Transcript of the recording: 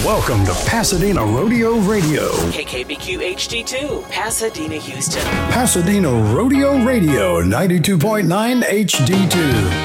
Welcome to Pasadena Rodeo Radio. KKBQ HD2, Pasadena, Houston. Pasadena Rodeo Radio, 92.9 HD2.